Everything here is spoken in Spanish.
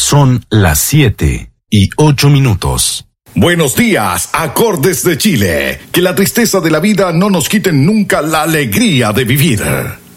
Son las 7:08. Buenos días, acordes de Chile. Que la tristeza de la vida no nos quite nunca la alegría de vivir.